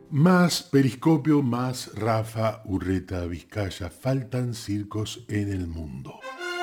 Más Periscopio, más Rafa Urreta Vizcaya. Faltan circos en el mundo.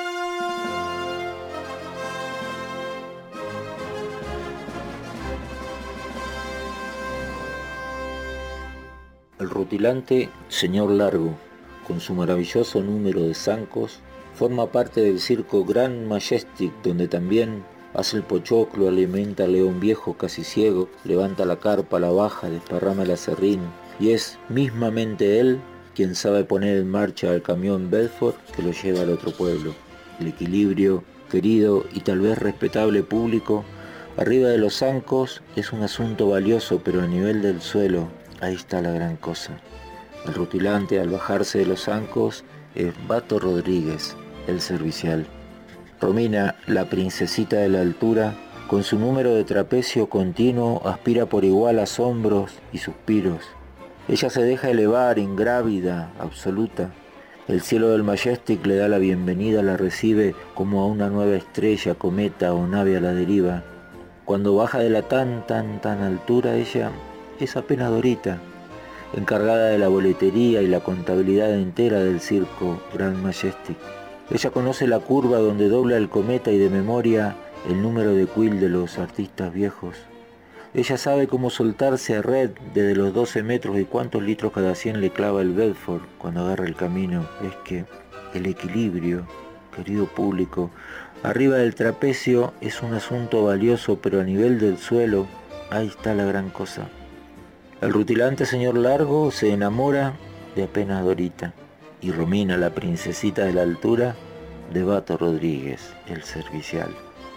El rutilante Señor Largo, con su maravilloso número de zancos, forma parte del circo Grand Majestic, donde también hace el pochoclo, alimenta al león viejo casi ciego, levanta la carpa, la baja, desparrama el aserrín, y es mismamente él quien sabe poner en marcha al camión Bedford que lo lleva al otro pueblo. El equilibrio, querido y tal vez respetable público, arriba de los zancos es un asunto valioso, pero a nivel del suelo, ahí está la gran cosa. El rutilante al bajarse de los zancos es Bato Rodríguez, el servicial. Romina, la princesita de la altura, con su número de trapecio continuo, aspira por igual asombros y suspiros. Ella se deja elevar, ingrávida, absoluta. El cielo del Majestic le da la bienvenida, la recibe como a una nueva estrella, cometa o nave a la deriva. Cuando baja de la tan altura, ella es apenas Dorita, encargada de la boletería y la contabilidad entera del circo Grand Majestic. Ella conoce la curva donde dobla el cometa y de memoria el número de quill de los artistas viejos. Ella sabe cómo soltarse a red desde los 12 metros y cuántos litros cada 100 le clava el Bedford cuando agarra el camino. Es que el equilibrio, querido público, arriba del trapecio es un asunto valioso, pero a nivel del suelo, ahí está la gran cosa. El rutilante señor Largo se enamora de apenas Dorita, y Romina, la princesita de la altura, de Bato Rodríguez, el servicial.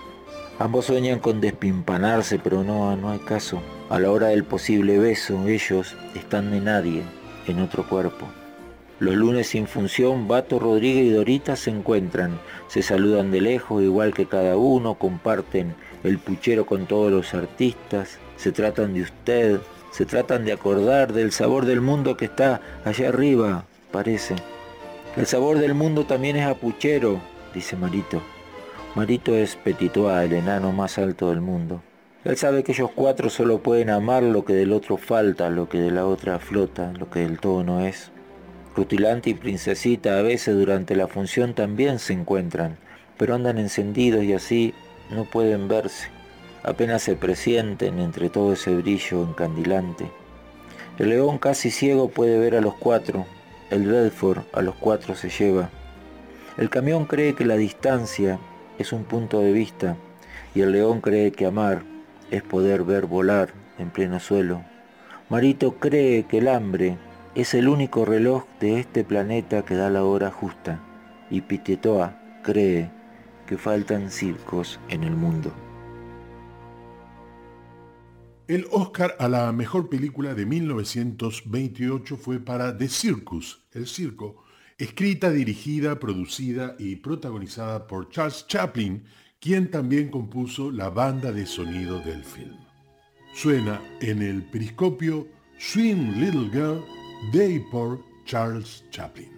Ambos sueñan con despimpanarse, pero no hay caso. A la hora del posible beso, ellos están de nadie, en otro cuerpo. Los lunes sin función, Bato, Rodríguez y Dorita se encuentran, se saludan de lejos, igual que cada uno, comparten el puchero con todos los artistas, se tratan de usted, se tratan de acordar del sabor del mundo que está allá arriba, parece. El sabor del mundo también es apuchero, dice Marito. Marito es Petitoa, el enano más alto del mundo. Él sabe que ellos cuatro solo pueden amar lo que del otro falta, lo que de la otra flota, lo que del todo no es. Rutilante y Princesita a veces durante la función también se encuentran, pero andan encendidos y así no pueden verse. Apenas se presienten entre todo ese brillo encandilante. El león casi ciego puede ver a los cuatro, el Bedford a los cuatro se lleva. El camión cree que la distancia es un punto de vista y el león cree que amar es poder ver volar en pleno suelo. Marito cree que el hambre es el único reloj de este planeta que da la hora justa y Pitetoa cree que faltan circos en el mundo. El Oscar a la mejor película de 1928 fue para The Circus, El Circo, escrita, dirigida, producida y protagonizada por Charles Chaplin, quien también compuso la banda de sonido del film. Suena en el periscopio Swing Little Girl, de y por Charles Chaplin.